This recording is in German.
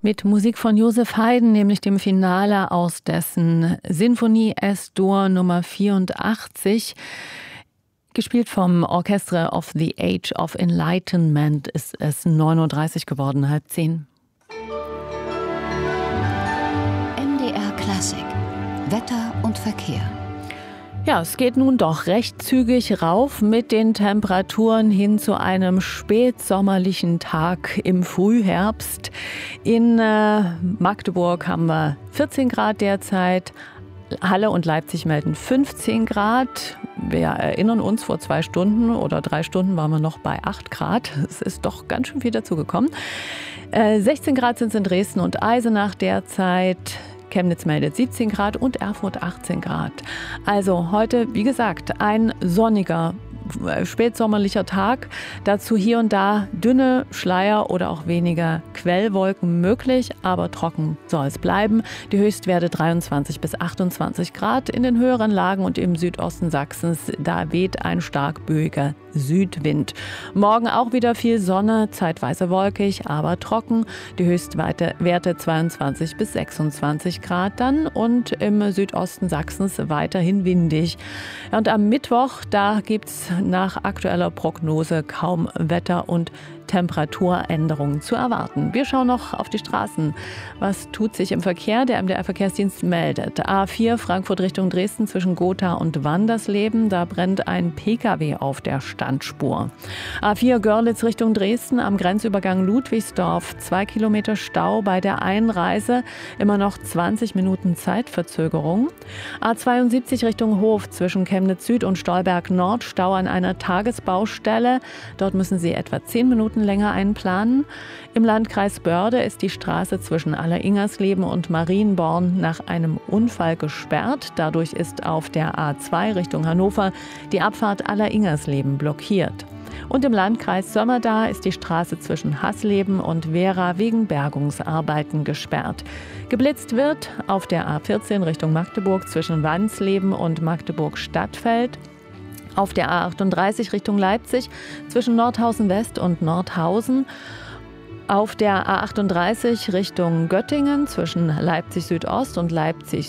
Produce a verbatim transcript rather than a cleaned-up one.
Mit Musik von Joseph Haydn, nämlich dem Finale aus dessen Sinfonie S-Dur Nummer vierundachtzig. Gespielt vom Orchestre of the Age of Enlightenment ist es neun Uhr dreißig geworden, halb zehn. M D R Klassik. Wetter und Verkehr. Ja, es geht nun doch recht zügig rauf mit den Temperaturen hin zu einem spätsommerlichen Tag im Frühherbst. In äh, Magdeburg haben wir vierzehn Grad derzeit. Halle und Leipzig melden fünfzehn Grad. Wir erinnern uns, vor zwei Stunden oder drei Stunden waren wir noch bei acht Grad. Es ist doch ganz schön viel dazugekommen. Äh, sechzehn Grad sind es in Dresden und Eisenach derzeit. Chemnitz meldet siebzehn Grad und Erfurt achtzehn Grad. Also heute, wie gesagt, ein sonniger, spätsommerlicher Tag. Dazu hier und da dünne Schleier oder auch weniger Quellwolken möglich, aber trocken soll es bleiben. Die Höchstwerte dreiundzwanzig bis achtundzwanzig Grad in den höheren Lagen und im Südosten Sachsens. Da weht ein stark böiger Südwind. Morgen auch wieder viel Sonne, zeitweise wolkig, aber trocken. Die Höchstwerte zweiundzwanzig bis sechsundzwanzig Grad dann und im Südosten Sachsens weiterhin windig. Und am Mittwoch, da gibt es nach aktueller Prognose kaum Wetter- und Temperaturänderungen zu erwarten. Wir schauen noch auf die Straßen. Was tut sich im Verkehr? Der M D R-Verkehrsdienst meldet. A vier Frankfurt Richtung Dresden zwischen Gotha und Wandersleben. Da brennt ein Pkw auf der Standspur. A vier Görlitz Richtung Dresden am Grenzübergang Ludwigsdorf. Zwei Kilometer Stau bei der Einreise. Immer noch zwanzig Minuten Zeitverzögerung. A zweiundsiebzig Richtung Hof zwischen Chemnitz Süd und Stolberg Nord. Stau an einer Tagesbaustelle. Dort müssen Sie etwa zehn Minuten länger einplanen. Im Landkreis Börde ist die Straße zwischen Alleringersleben und Marienborn nach einem Unfall gesperrt. Dadurch ist auf der A zwei Richtung Hannover die Abfahrt Alleringersleben blockiert. Und im Landkreis Sömmerda ist die Straße zwischen Hasleben und Vera wegen Bergungsarbeiten gesperrt. Geblitzt wird auf der A vierzehn Richtung Magdeburg zwischen Wansleben und Magdeburg-Stadtfeld. Auf der A achtunddreißig Richtung Leipzig zwischen Nordhausen West und Nordhausen. Auf der A achtunddreißig Richtung Göttingen zwischen Leipzig Südost und Leipzig